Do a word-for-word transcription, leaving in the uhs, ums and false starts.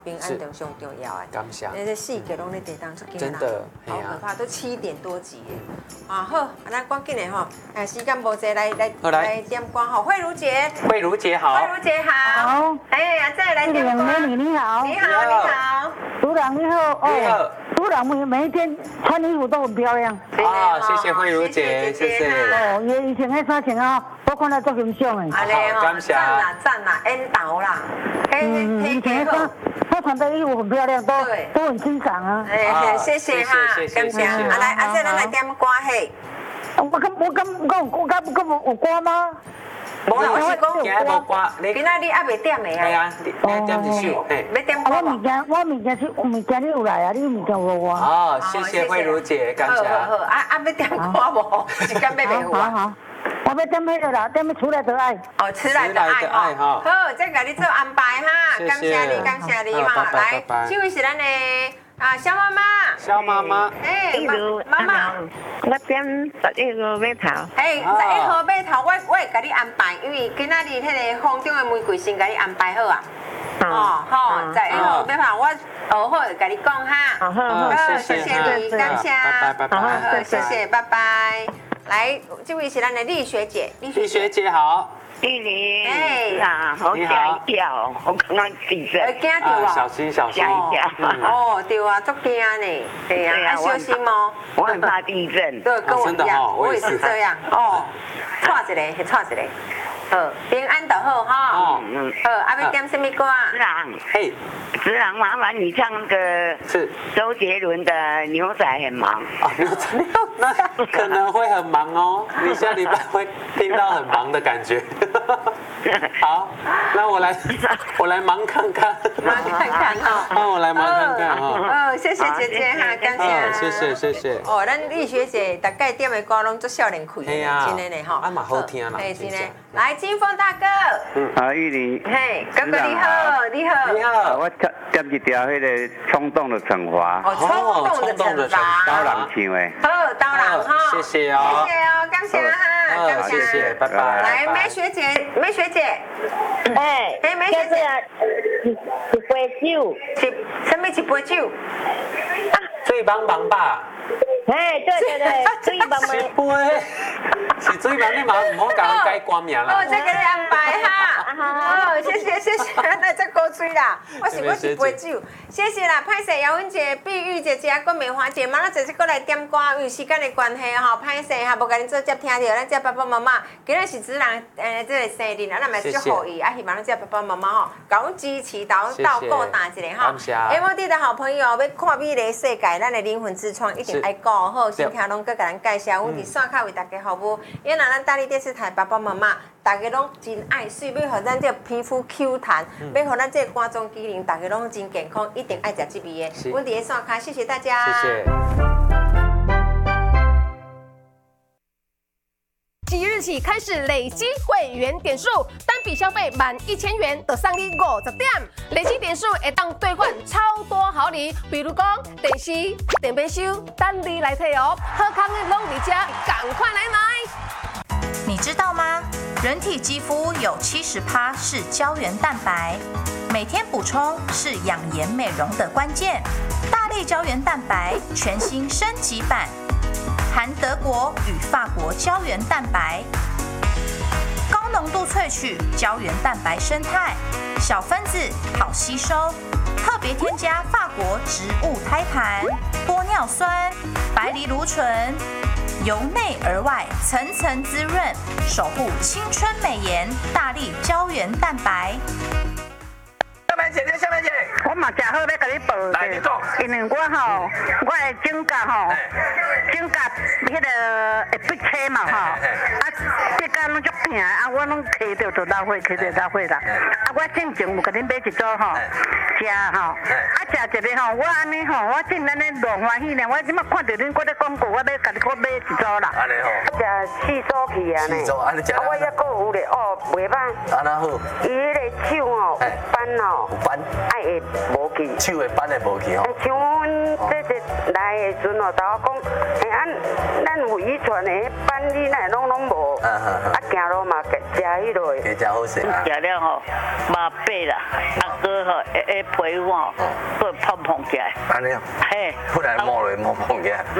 平安就上重要的。 感谢。 那这四个拢在地当出真的， 好可怕，都七点多集耶。啊好，咱赶紧的吼，哎，时间无济，来来来点歌吼。慧茹姐， 慧茹姐好。 慧茹姐好。 好。 哎呀，再来点歌。 美女你好。 你好，你好。 组长你好。 你好。 组长每每一天穿衣服都很漂亮。 啊，谢谢慧茹姐，谢谢。 哦，伊以前迄衫穿啊，我看到足形象的。 好，感谢。赞啦赞啦，缘投啦。 嗯，以前他他穿的衣服很漂亮，都都很欣赏啊。 哎，谢谢哈，感谢。啊来，啊这咱来点歌嘿。 我跟我跟我我跟我跟我有歌吗？ 无啦，我是讲今日无歌， 今仔日还未点的啊。 系啊，你点一首，哎， 要点歌我物件我物件是物件你有来啊，你物件有我。 哦，谢谢慧茹姐，感谢。 好好好，啊啊要点歌无？时间要袂好啊。我要点迄个啦，点出来的爱。 哦，出来的爱哈。好，再给你做安排哈，感谢你，感谢你哈。来，这位是咱的啊小妈妈。 小妈妈。 哎，妈妈。 我点十一个码头。 哎，十一号码头，我我会给你安排，因为今仔日迄个风中的玫瑰先给你安排好啊。哦，好，十一号码头，我后好会给你讲哈。 好好， 谢谢你，感谢。 拜拜拜拜。 谢谢，拜拜。来，这位是咱的丽学姐， 丽学姐好。 丽玲，哎呀，好吓一跳，我刚刚地震， 会惊到啊！ 小心小心。 哦，对啊，足惊呢，对呀，要小心哦。 我很怕地震。 对，跟我一样，我也是这样。哦，错一个，错一个。好，平安就好哈。哦，嗯。好，啊，要点什么歌啊？ 子朗，嘿，子朗，麻烦你唱个是周杰伦的《牛仔很忙》。 哦，牛仔，那可能会很忙哦。你下礼拜会听到很忙的感觉。好，那我来，我来忙看看。 忙看看哈。 那我来忙看看哈。 哦，谢谢姐姐哈，感谢。 谢谢谢谢。 哦，咱丽学姐大概点的歌拢做少年开的，真的呢哈。 啊嘛好听啦。 哎，真的。来，金峰大哥。 嗯。啊，玉玲。 嘿，哥哥你好，你好。 你好。 我点点一条迄个冲动的惩罚。 哦，冲动的惩罚。 刀郎唱的。 好，刀郎哈。 谢谢哦。 谢谢哦，感谢哈，感谢。 谢谢，拜拜。 来，梅学姐，梅学姐。 哎， 哎，梅学姐。 一杯酒。 一，什么一杯酒？ 水帮忙吧。 哎，对对对，水帮忙。 一杯。是水帮你嘛，唔好甲人改歌名啦。 哦，再给你安排哈。好，谢谢谢谢，来再高水啦。我是我一杯酒，谢谢啦。歹势，姚文姐、碧玉姐姐啊，跟梅花姐，明仔载再过来点歌，因为时间的关系吼，歹势哈，无甲恁做接听到，咱这爸爸妈妈，今日是子人诶，这个生日，啊，咱嘛祝福伊，啊，希望咱这爸爸妈妈吼，甲阮支持，到到顾大一个吼。M O D 的好朋友要看美丽世界，咱的灵魂之窗一定爱顾好，先听拢搁甲咱介绍，阮伫线卡为大家服务。因为咱大力电视台爸爸妈妈，大家拢真爱水，要互咱这皮肤 Q 弹，要互咱这肝脏机能，大家拢真健康，一定爱食这味的。阮伫咧线卡，谢谢大家。 谢谢。 即日起开始累积会员点数，单笔消费满一千元就送你五十点，累积点数会当兑换超多好礼，比如讲电视、电冰箱，等你来摕哦。好康的拢伫遮，赶快来买！ 你知道吗？人体肌肤有七十趴是胶原蛋白，每天补充是养颜美容的关键。大力胶原蛋白全新升级版。含德国与法国胶原蛋白，高浓度萃取胶原蛋白生态，小分子好吸收，特别添加法国植物胎盘、玻尿酸、白藜芦醇，由内而外层层滋润，守护青春美颜。大力胶原蛋白。 下面姐姐，下面姐， 我嘛正好要甲你报来，你讲， 因为我吼，我的指甲吼，指甲迄个会闭车嘛吼，啊，指甲拢足疼，啊，我拢摕着就老血，摕着老血啦。啊，我进前有甲恁买一组吼，食吼，啊，食一个吼，我安尼吼，我进咱咧乱欢喜呢，我即马看到恁搁咧广告，我要甲你搁买一组啦。 安尼吼， 食四组去啊呢。 四组，安尼食。 啊，我还阁有咧，哦，袂歹。 安那好。 伊迄个手吼， 哦， 有斑， 爱会无去。 手的斑会无去哦。 像阮这这来的时阵哦，大家讲，哎，俺咱有遗传的斑，你哪拢拢无？啊啊行路嘛，食迄落。 加食好势啊。 食了吼，麻痹啦，啊哥吼，诶诶皮肤吼，会胖胖起来。 安尼啊？ 嘿， 忽然摸落摸碰起来。